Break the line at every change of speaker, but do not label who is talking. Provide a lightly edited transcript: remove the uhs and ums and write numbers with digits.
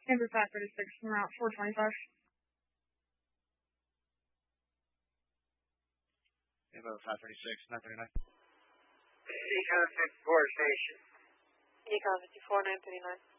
Number 536 from Route 425.
Evo 536, 939.
Econ 54 station.
Econ 54, 939.